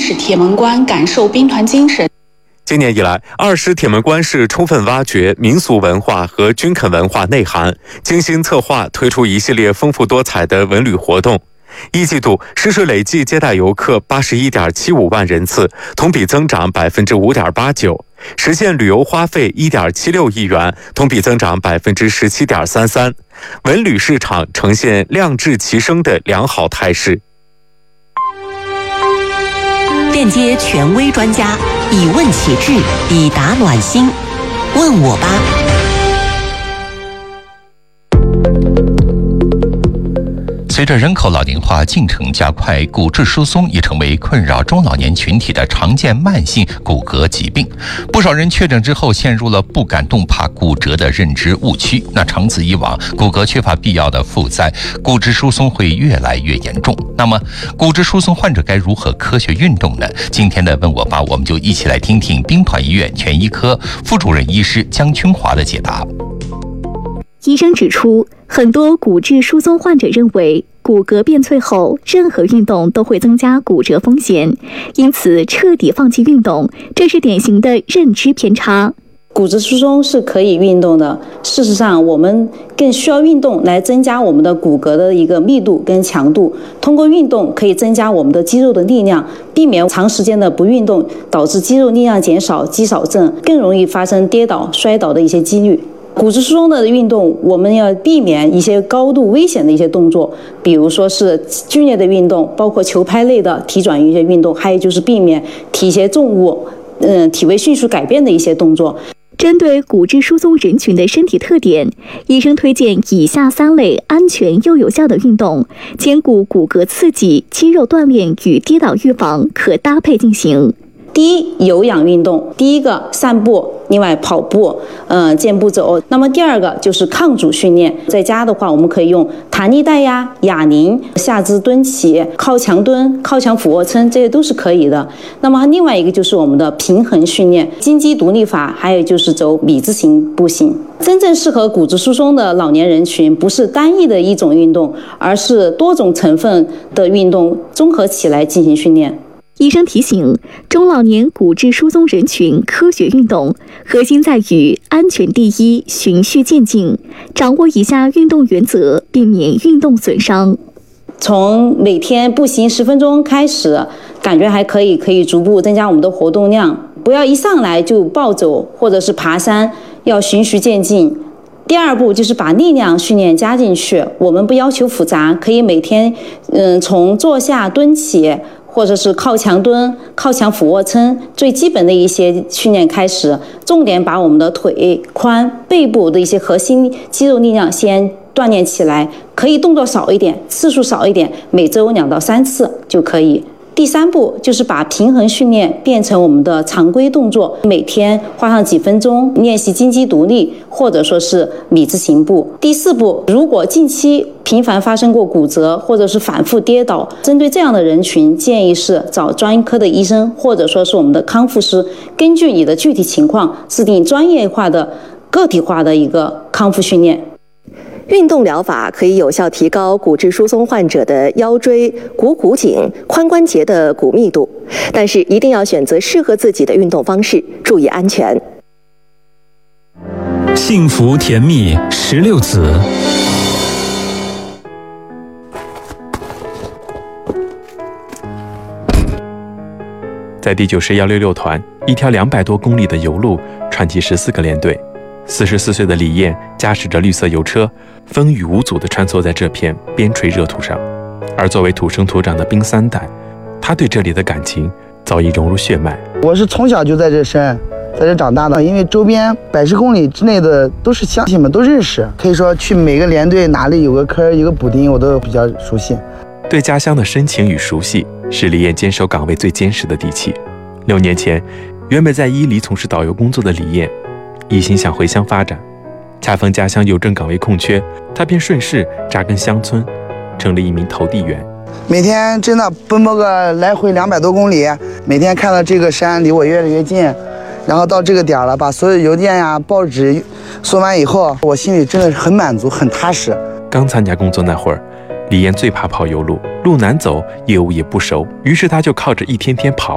使铁门关感受兵团精神。 今年以来，20铁门关是充分挖掘民俗文化和军垦文化内涵，精心策划推出一系列丰富多彩的文旅活动。一季度实时累计接待游客81.75万人次，同比增长5.89%，实现旅游花费1.76亿元，同比增长17.33%。文旅市场呈现量质齐升的良好态势。 链接权威专家，以问启智，以答暖心。问我吧。 随着人口老龄化进程加快，骨质疏松已成为困扰中老年群体的常见慢性骨骼疾病。不少人确诊之后陷入了不敢动怕骨折的认知误区，那长此以往，骨骼缺乏必要的负载，骨质疏松会越来越严重。那么，骨质疏松患者该如何科学运动呢？今天的问我吧，我们就一起来听听兵团医院全医科副主任医师江春华的解答。 医生指出，很多骨质疏松患者认为骨骼变脆后，任何运动都会增加骨折风险，因此彻底放弃运动，这是典型的认知偏差。 骨质疏松是可以运动的，事实上我们更需要运动来增加我们的骨骼的一个密度跟强度，通过运动可以增加我们的肌肉的力量，避免长时间的不运动导致肌肉力量减少，肌少症，更容易发生跌倒摔倒的一些几率。骨质疏松的运动，我们要避免一些高度危险的一些动作，比如说是剧烈的运动，包括球拍类的体转移一些运动，还有就是避免提一些重物，体位迅速改变的一些动作。 针对骨质疏松人群的身体特点，医生推荐以下3类安全又有效的运动，兼顾骨骼刺激、肌肉锻炼与跌倒预防，可搭配进行。 第一，有氧运动，第一个散步，另外跑步，健步走。那么第二个就是抗阻训练，在家的话，我们可以用弹力带呀、哑铃、下肢蹲起、靠墙蹲、靠墙俯卧撑，这些都是可以的。那么另外一个就是我们的平衡训练，金鸡独立法，还有就是走米字形步行。真正适合骨质疏松的老年人群，不是单一的一种运动，而是多种成分的运动综合起来进行训练。 医生提醒，中老年骨质疏松人群科学运动核心在于安全第一，循序渐进，掌握以下运动原则，避免运动损伤。 从每天步行10分钟开始，感觉还可以逐步增加我们的活动量，不要一上来就暴走或者是爬山，要循序渐进。第二步就是把力量训练加进去，我们不要求复杂，可以每天从坐下蹲起，或者是靠墙蹲、靠墙俯卧撑，最基本的一些训练开始，重点把我们的腿、髋、背部的一些核心肌肉力量先锻炼起来，可以动作少一点，次数少一点，每周2到3次就可以。第3步就是把平衡训练变成我们的常规动作，每天花上几分钟练习金鸡独立，或者说是米字形步。第4步，如果近期频繁发生过骨折或者是反复跌倒，针对这样的人群，建议是找专科的医生或者说是我们的康复师，根据你的具体情况制定专业化的个体化的一个康复训练。 运动疗法可以有效提高骨质疏松患者的腰椎、股颈、髋关节的骨密度，但是一定要选择适合自己的运动方式，注意安全。 幸福甜蜜16子。 在第9师166团，一条200多公里的油路，串起14个连队。44岁的李艳驾驶着绿色油车，风雨无阻地穿梭在这片边陲热土上。而作为土生土长的兵3代，他对这里的感情早已融入血脉。 我是从小就在这生，在这长大的，因为周边110公里之内的都是乡亲们，都认识。可以说去每个连队哪里有个科有个补丁，我都比较熟悉。 对家乡的深情与熟悉，是李艳坚守岗位最坚实的底气。6年前，原本在伊犁从事导游工作的李艳，一心想回乡发展，恰逢家乡邮政岗位空缺，他便顺势扎根乡村，成了一名投递员。 每天真的奔波个来回200多公里，每天看到这个山离我越来越近，然后到这个点了，把所有邮件呀、报纸送完以后，我心里真的是很满足、很踏实。 刚参加工作那会儿，李艳最怕跑油路，路难走，业务也不熟，于是他就靠着一天天跑